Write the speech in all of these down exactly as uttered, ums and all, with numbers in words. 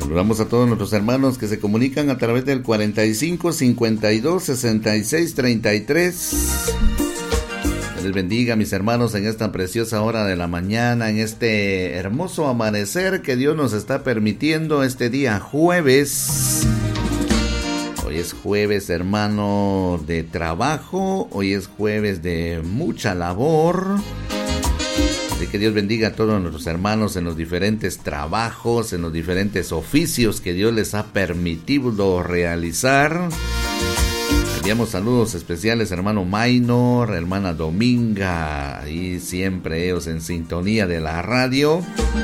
Saludamos a todos nuestros hermanos que se comunican a través del cuarenta y cinco, cincuenta y dos, sesenta y seis, treinta y tres. Que les bendiga, mis hermanos, en esta preciosa hora de la mañana, en este hermoso amanecer que Dios nos está permitiendo este día jueves. Hoy es jueves, hermano, de trabajo. Hoy es jueves de mucha labor. Así que Dios bendiga a todos nuestros hermanos en los diferentes trabajos, en los diferentes oficios que Dios les ha permitido realizar. Enviamos saludos especiales, hermano Maynor, hermana Dominga, ahí siempre ellos en sintonía de la radio.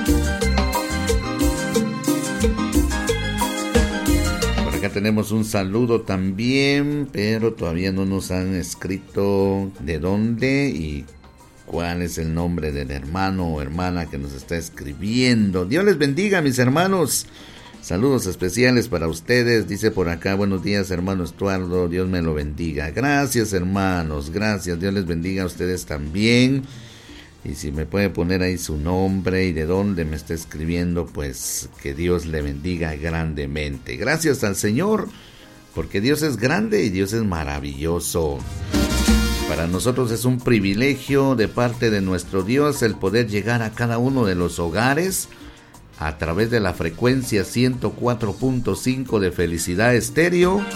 Por acá tenemos un saludo también, pero todavía no nos han escrito de dónde y cuál es el nombre del hermano o hermana que nos está escribiendo. Dios les bendiga, mis hermanos. Saludos especiales para ustedes. Dice por acá, buenos días, hermano Estuardo. Dios me lo bendiga. Gracias, hermanos. Gracias. Dios les bendiga a ustedes también. Y si me puede poner ahí su nombre y de dónde me está escribiendo, pues que Dios le bendiga grandemente. Gracias al Señor, porque Dios es grande y Dios es maravilloso. Para nosotros es un privilegio de parte de nuestro Dios el poder llegar a cada uno de los hogares a través de la frecuencia ciento cuatro punto cinco de Felicidad Estéreo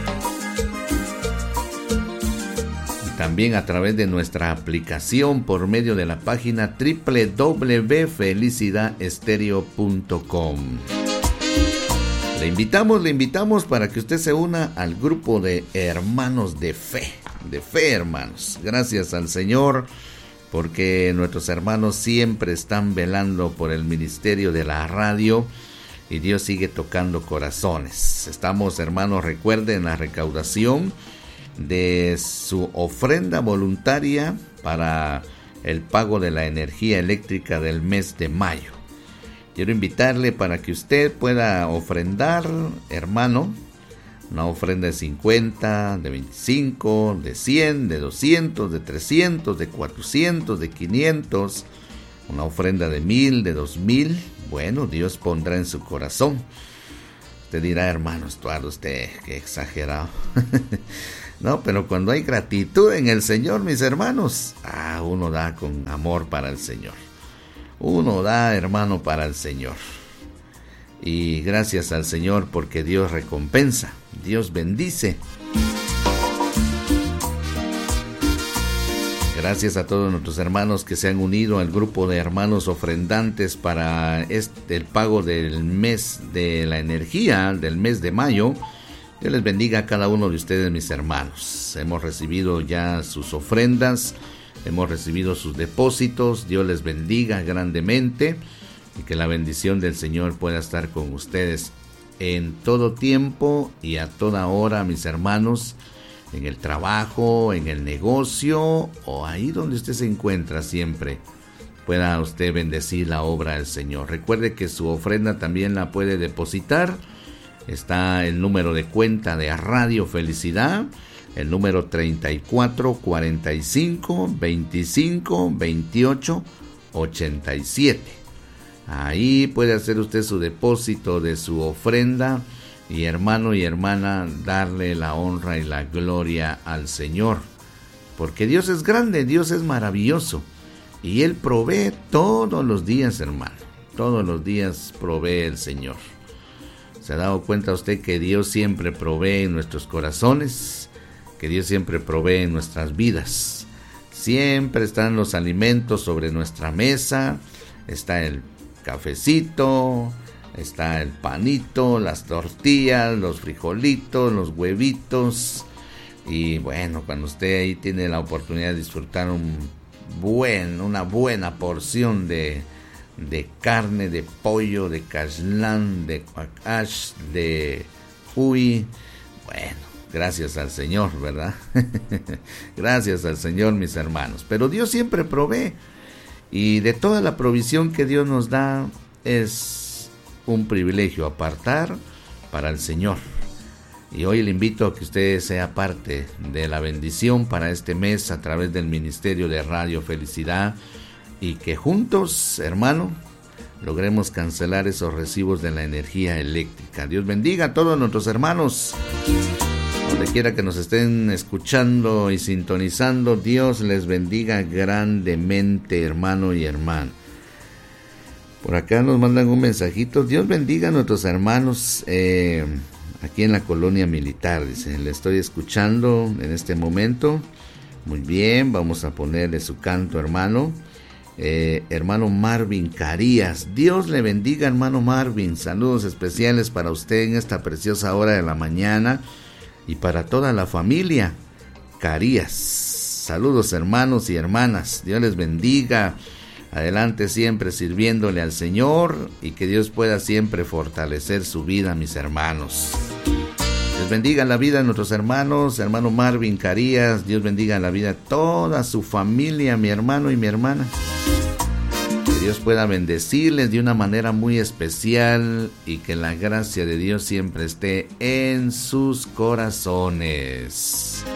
y también a través de nuestra aplicación por medio de la página doble u doble u doble u punto felicidad estéreo punto com. Le invitamos, le invitamos para que usted se una al grupo de hermanos de fe. De fe, hermanos. Gracias al Señor, porque nuestros hermanos siempre están velando por el ministerio de la radio y Dios sigue tocando corazones. Estamos, hermanos, recuerden la recaudación de su ofrenda voluntaria para el pago de la energía eléctrica del mes de mayo. Quiero invitarle para que usted pueda ofrendar, hermano, una ofrenda de cincuenta, de veinticinco, de cien, de doscientos, de trescientos, de cuatrocientos, de quinientos, una ofrenda de mil, de dos mil. Bueno, Dios pondrá en su corazón. Usted dirá, hermano Estuardo, usted, qué exagerado. No, pero cuando hay gratitud en el Señor, mis hermanos, ah, uno da con amor para el Señor. Uno da, hermano, para el Señor. Y gracias al Señor porque Dios recompensa, Dios bendice. Gracias a todos nuestros hermanos que se han unido al grupo de hermanos ofrendantes para este, el pago del mes de la energía, del mes de mayo. Dios les bendiga a cada uno de ustedes, mis hermanos. Hemos recibido ya sus ofrendas, hemos recibido sus depósitos. Dios les bendiga grandemente. Y que la bendición del Señor pueda estar con ustedes en todo tiempo y a toda hora, mis hermanos, en el trabajo, en el negocio o ahí donde usted se encuentra siempre. Pueda usted bendecir la obra del Señor. Recuerde que su ofrenda también la puede depositar. Está el número de cuenta de Radio Felicidad, el número treinta y cuatro, cuarenta y cinco, veinticinco, veintiocho, ochenta y siete. Ahí puede hacer usted su depósito de su ofrenda y, hermano y hermana, darle la honra y la gloria al Señor. Porque Dios es grande, Dios es maravilloso y Él provee todos los días, hermano. Todos los días provee el Señor. ¿Se ha dado cuenta usted que Dios siempre provee en nuestros corazones? Que Dios siempre provee en nuestras vidas. Siempre están los alimentos sobre nuestra mesa. Está el cafecito, está el panito, las tortillas, los frijolitos, los huevitos. Y bueno, cuando usted ahí tiene la oportunidad de disfrutar un buen, una buena porción de, de carne, de pollo, de cashlán, de cuacash, de cuy, bueno, gracias al Señor, ¿verdad? Gracias al Señor, mis hermanos. Pero Dios siempre provee. Y de toda la provisión que Dios nos da, es un privilegio apartar para el Señor. Y hoy le invito a que usted sea parte de la bendición para este mes a través del Ministerio de Radio Felicidad. Y que juntos, hermano, logremos cancelar esos recibos de la energía eléctrica. Dios bendiga a todos nuestros hermanos. Donde quiera que nos estén escuchando y sintonizando, Dios les bendiga grandemente, hermano y hermana. Por acá nos mandan un mensajito. Dios bendiga a nuestros hermanos eh, aquí en la colonia militar. Dice, le estoy escuchando en este momento. Muy bien, vamos a ponerle su canto, hermano. Eh, hermano Marvin Carías. Dios le bendiga, hermano Marvin. Saludos especiales para usted en esta preciosa hora de la mañana. Y para toda la familia Carías. Saludos, hermanos y hermanas. Dios les bendiga. Adelante siempre sirviéndole al Señor y que Dios pueda siempre fortalecer su vida, mis hermanos. Dios bendiga la vida de nuestros hermanos, hermano Marvin Carías. Dios bendiga la vida de toda su familia, mi hermano y mi hermana. Que Dios pueda bendecirles de una manera muy especial y que la gracia de Dios siempre esté en sus corazones.